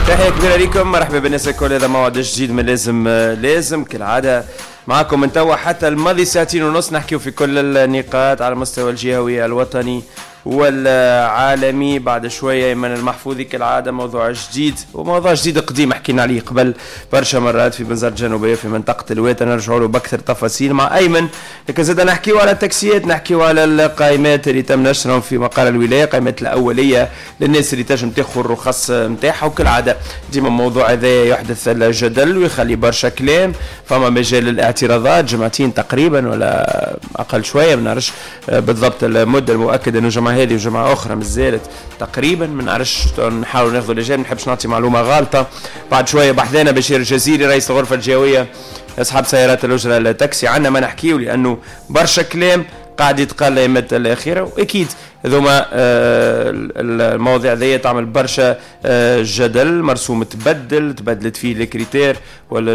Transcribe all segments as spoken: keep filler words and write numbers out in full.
تحية كبيرة لكم، مرحبا بالناس الكل. هذا موعد جديد من لازم لازم كالعادة معكم من توا حتى الماضي ساعتين ونص نحكيو في كل النقاط على المستوى الجهوي الوطني والعالمي. بعد شوية من المحفوظي كالعادة موضوع جديد، وموضوع جديد قديم حكينا عليه قبل برشا مرات في بنزرت الجنوبية في منطقة الويتا، نرجعوا له بأكثر تفاصيل مع أيمن. لكن زاد نحكيو على التاكسيات، نحكيو على القائمات اللي تم نشرهم في مقر الولاية، قائمات الأولية للناس اللي تنجم تاخذ الرخص نتاعها. وكالعادة ديما الموضوع هذا يحدث الجدل ويخلي برشا كلام، فما مجال للاعتراضات. جمعتين تقريبا ولا أقل شوية، ما نعرفش بالضبط المدة المؤكدة إنه جمعة هذه وجماعة أخرى مازالت تقريبا، ما نعرفش، نحاول ناخذ الإجابة، ما نحبش نعطي معلومة غلطة. بعد شوية بحثنا بشير الجزيري رئيس الغرفة الجوية أصحاب سيارات الأجرة التاكسي عنا ما نحكيه، لأنه برشا كلام قاعد يتقال الأيامات الأخيرة، وأكيد هذوما المواضيع ذي تعمل برشا جدل. مرسوم تبدل تبدلت فيه الكريتير ولا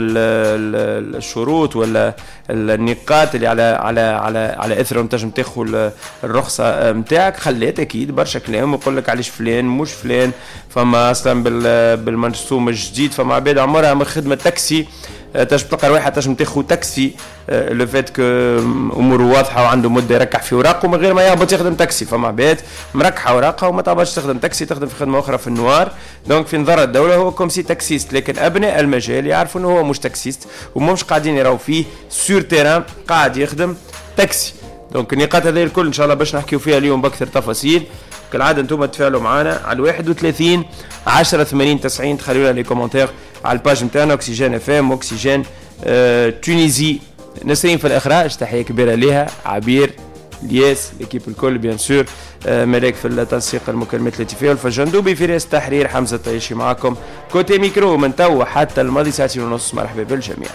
الشروط ولا النقاط اللي على على على على اثرهم تنجم تاخذ الرخصه نتاعك، خليت اكيد برشا كلام ويقول لك علاش فلان مش فلان. فما اصلا بالمرسوم الجديد فما عباد عمرها من خدمه تاكسي تنجم تلقى واحد تنجم تاخذ تاكسي لو فات كو اموره واضحه وعنده مده يركح في اوراقه من غير ما يهبط يخدم تاكسي. فما عباد مركحه اوراقها وما تعبش تخدم تاكسي، تخدم في خدمه اخرى في النوار. دونك في نظر الدوله هو كوم سي تاكسيست، لكن ابناء المجال يعرفوا انه هو مش تاكسيست ومش قاعدين يراو فيه سور تيران قاعد يخدم تاكسي. دونك النقاط هذه الكل ان شاء الله باش نحكيو فيها اليوم باكثر تفاصيل. كالعاده انتم تفاعلوا معنا على واحد وثلاثين عشرة ثمانين تسعين، تخلوا لنا لي كومونتير على الباج نتاعنا اوكسيجين اف ام اوكسيجين اه تونيزي. نسرين في الاخراج، تحيه كبيره ليها عبير الياس ليكيب الكل بيان سور، اه ملاك في التنسيق المكالمات الهاتفيه، والفجندوبي في رئاسه التحرير، حمزه طيشي معكم كوتي ميكرو من توا حتى الماضي ساعتين ونص. مرحبا بالجميع.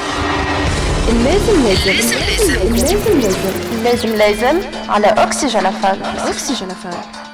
لازم لازم لازم لازم لازم لازم لازم على اوكسيجين اف ام. اوكسيجين اف ام.